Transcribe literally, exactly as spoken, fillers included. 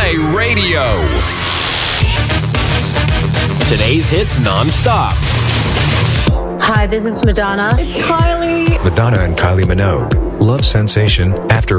Play Radio. Today's hits non-stop. Hi, this is Madonna. It's Kylie. Madonna and Kylie Minogue. Love sensation after